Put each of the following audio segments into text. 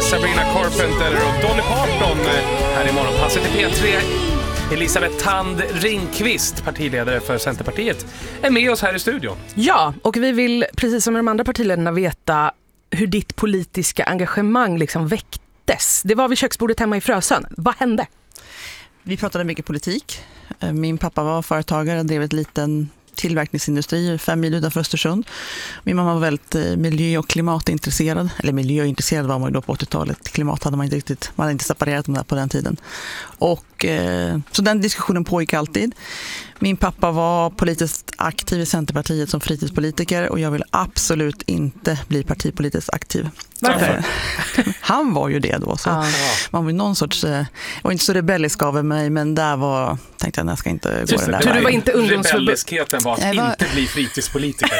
Sabrina Carpenter och Dolly Parton här i morgonpasset i P3. Elisabeth Thand Ringqvist, partiledare för Centerpartiet, är med oss här i studion. Ja, och vi vill precis som de andra partiledarna veta hur ditt politiska engagemang liksom väcktes. Det var vid köksbordet hemma i Frösön. Vad hände? Vi pratade mycket politik. Min pappa var företagare och drev ett liten tillverkningsindustri 5 mil utanför Östersund. Min mamma var väldigt miljö- och klimatintresserad. Eller miljöintresserad var man ju då på 80-talet. Klimat hade man inte riktigt, man hade inte separerat med det på den tiden. Och så den diskussionen pågick alltid. Min pappa var politiskt aktiv i Centerpartiet som fritidspolitiker och jag vill absolut inte bli partipolitiskt aktiv. Varför? Han var ju det då. Så man var någon sorts, var inte så rebellisk av mig, men där var, tänkte jag, jag ska inte gå den där. Så du var inte ungdomsförbund? Rebelliskheten var att inte bli fritidspolitiker.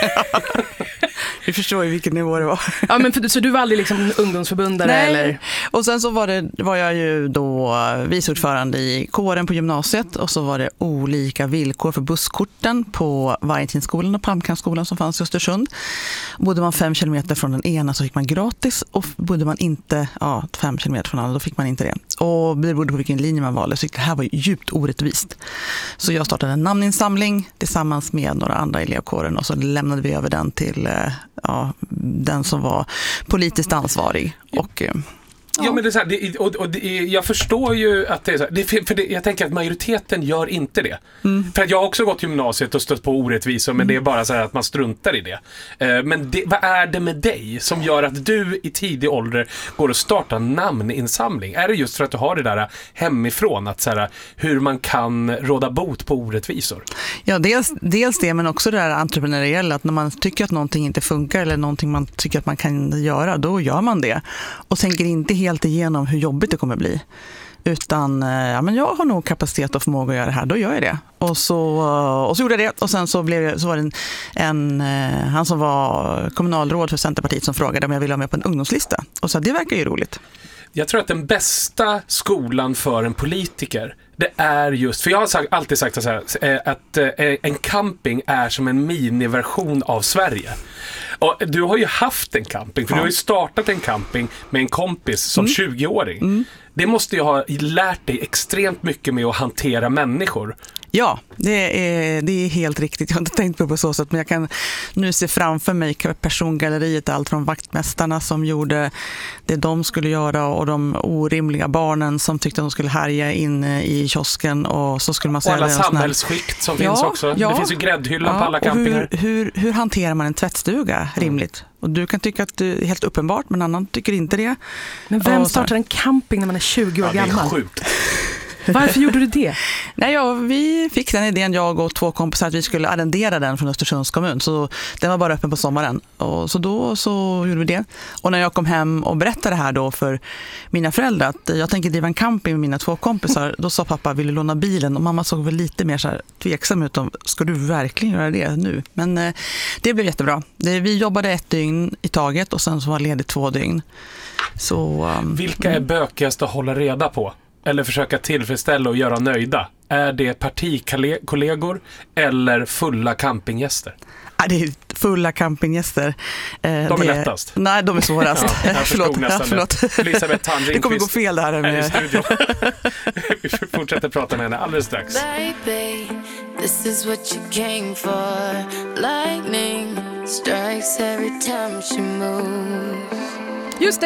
Vi förstår ju vilken nivå det var. Ja, men så du var aldrig liksom ungdomsförbundare? Nej. Eller? Och sen så var jag ju då viceordförande i kåren på gymnasiet och så var det olika villkor för busskorten på Vargentinskolan och Palmkampsskolan som fanns i Östersund. Bodde man 5 kilometer från den ena så fick man gratis och bodde man inte 5 kilometer från den andra då fick man inte det. Och det berodde på vilken linje man valde så det här var ju djupt orättvist. Så jag startade en namninsamling tillsammans med några andra i elevkåren och så lämnade vi över den till den som var politiskt ansvarig. Och ja, men det är så här, jag förstår ju att det är så här, jag tänker att majoriteten gör inte det. För att jag har också gått gymnasiet och stött på orättvisor, men det är bara så här att man struntar i det. Men vad är det med dig som gör att du i tidig ålder går och startar namninsamling? Är det just för att du har det där hemifrån, att så här, hur man kan råda bot på orättvisor? Ja, dels det, men också det där entreprenöriella, att när man tycker att någonting inte funkar eller någonting man tycker att man kan göra, då gör man det. Och tänker inte helt igenom hur jobbigt det kommer bli. Utan, men jag har nog kapacitet och förmåga att göra det här, då gör jag det. Och så gjorde jag det. Och sen så var det han som var kommunalråd för Centerpartiet som frågade om jag ville vara med på en ungdomslista. Och så det verkar ju roligt. Jag tror att den bästa skolan för en politiker, det är just, för jag har alltid sagt så här, att en camping är som en miniversion av Sverige. Och du har ju haft en camping, för du har ju startat en camping med en kompis som 20-åring. Det måste ju ha lärt dig extremt mycket med att hantera människor. Ja, det är helt riktigt. Jag har inte tänkt på så sätt, men jag kan nu se framför mig persongalleriet, allt från vaktmästarna som gjorde det de skulle göra och de orimliga barnen som tyckte att de skulle härja in i kiosken och så skulle man säga. Och alla samhällsskikt som finns också. Det finns ju gräddhyllan på alla campingar. Hur hanterar man en tvättstuga rimligt? Och du kan tycka att det är helt uppenbart, men annan tycker inte det. Men vem startar en camping när man är 20 år gammal? Det är sjukt. Varför gjorde du det? Nej, vi fick den idén, jag och 2 kompisar, att vi skulle arrendera den från Östersunds kommun. Så den var bara öppen på sommaren. Och så då så gjorde vi det. Och när jag kom hem och berättade det här då för mina föräldrar att jag tänker driva en camping med mina 2 kompisar, då sa pappa, vill du låna bilen? Och mamma såg väl lite mer så här tveksam ut om, ska du verkligen göra det nu? Men det blev jättebra. Vi jobbade 1 dygn i taget och sen så var ledigt 2 dygn. Så, vilka är bökigast att hålla reda på? Eller försöka tillfredsställa och göra nöjda? Är det partikollegor eller fulla campinggäster? Det är fulla campinggäster. De är lättast. Nej, de är svårast. Förlåt. Elisabeth Thand Ringqvist. Det kommer gå fel det här med studion. Vi fortsätter prata med henne alldeles strax. Baby, this is what you came for. Lightning strikes every time she moves. Just det,